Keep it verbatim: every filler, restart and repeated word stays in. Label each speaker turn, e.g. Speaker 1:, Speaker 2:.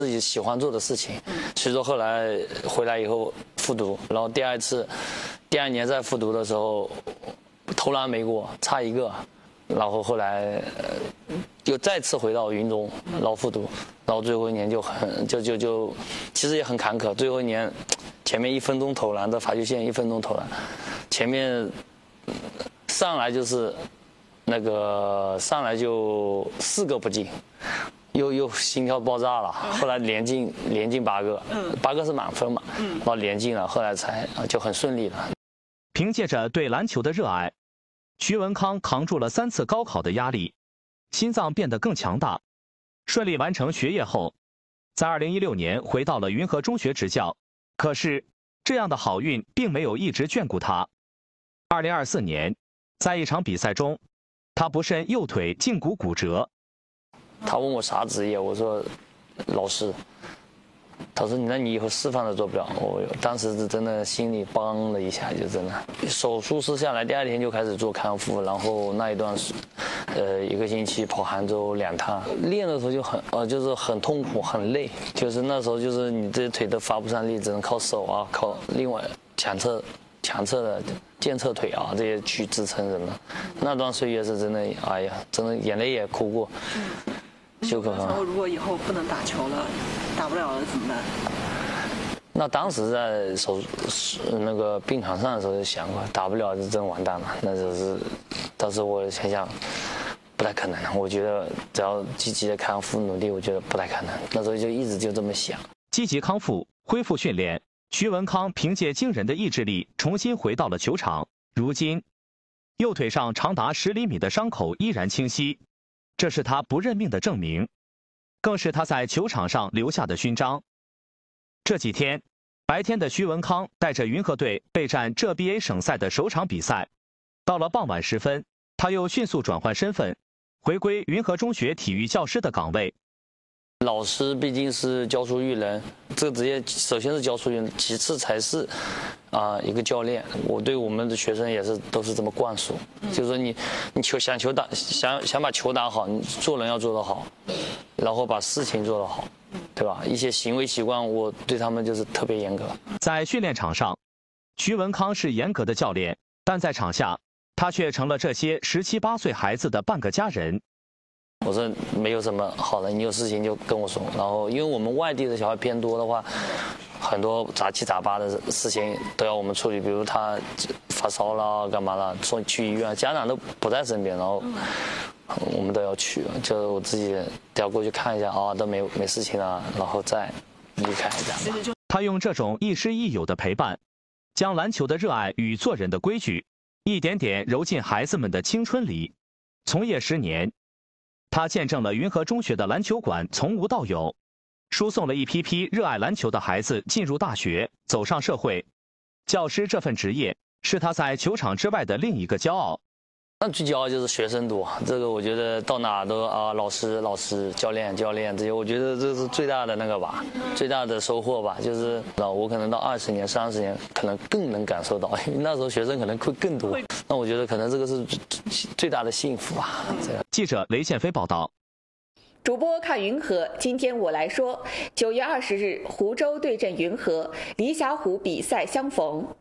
Speaker 1: 自己喜欢做的事情，所以说后来回来以后复读，然后第二次，第二年再复读的时候，投篮没过，差一个，然后后来呃又再次回到云中，然后复读，然后最后一年就很就就就，其实也很坎坷，最后一年前面一分钟投篮的罚球线一分钟投篮，前面上来就是那个上来就四个不进。又又心跳爆炸了，后来连进连进八个，八个是满分嘛，然后连进了，后来才就很顺利了。
Speaker 2: 凭借着对篮球的热爱，徐文康扛住了三次高考的压力，心脏变得更强大，顺利完成学业后，在二零一六年回到了云和中学执教。可是这样的好运并没有一直眷顾他。二零二四年，在一场比赛中，他不慎右腿胫骨骨折。
Speaker 1: 他问我啥职业，我说老师。他说：“那你以后示范都做不了。”我当时是真的心里帮了一下，就真的。手术室下来，第二天就开始做康复，然后那一段时，呃，一个星期跑杭州两趟，练的时候就很呃，就是很痛苦，很累。就是那时候就是你这些腿都发不上力，只能靠手啊，靠另外强侧强侧的健侧腿啊这些去支撑人的。那段岁月是真的，哎呀，真的眼泪也哭过。
Speaker 3: 嗯
Speaker 1: 休克方。
Speaker 3: 如果以后不能打球了，打不了了怎么办？
Speaker 1: 那当时在手那个病床上的时候就想过，打不了就真完蛋了。那就是，当时我想想，不太可能。我觉得只要积极的康复努力，我觉得不太可能。那时候就一直就这么想。
Speaker 2: 积极康复，恢复训练，徐文康凭借惊人的意志力重新回到了球场。如今，右腿上长达十厘米的伤口依然清晰。这是他不认命的证明，更是他在球场上留下的勋章。这几天，白天的徐文康带着云和队备战浙 B A 省赛的首场比赛。到了傍晚时分，他又迅速转换身份，回归云和中学体育教师的岗位。
Speaker 1: 老师毕竟是教书育人，这个职业首先是教书育人，其次才是啊、呃、一个教练。我对我们的学生也是都是这么灌输，嗯、就是说你你球想球打想想把球打好，你做人要做得好，然后把事情做得好，对吧？一些行为习惯，我对他们就是特别严格。
Speaker 2: 在训练场上，徐文康是严格的教练，但在场下，他却成了这些十七八岁孩子的半个家人。
Speaker 1: 我说没有什么好的，你有事情就跟我说。然后，因为我们外地的小孩偏多的话，很多杂七杂八的事情都要我们处理，比如他发烧了、干嘛了，送去医院，家长都不在身边，然后我们都要去，就是我自己都要过去看一下啊，都没没事情了，然后再离开这样。
Speaker 2: 他用这种亦师亦友的陪伴，将篮球的热爱与做人的规矩，一点点揉进孩子们的青春里。从业十年。他见证了云和中学的篮球馆从无到有，输送了一批批热爱篮球的孩子进入大学，走上社会。教师这份职业是他在球场之外的另一个骄傲。
Speaker 1: 那最骄傲就是学生多，这个我觉得到哪都啊，老师、老师、教练、教练这些，我觉得这是最大的那个吧，最大的收获吧。就是啊，我可能到二十年、三十年，可能更能感受到，因为那时候学生可能会更多。那我觉得可能这个是最大的幸福吧。这样。
Speaker 2: 记者雷宪飞报道。
Speaker 4: 主播看云和，今天我来说，九月二十日，湖州对阵云和，黎霞湖比赛相逢。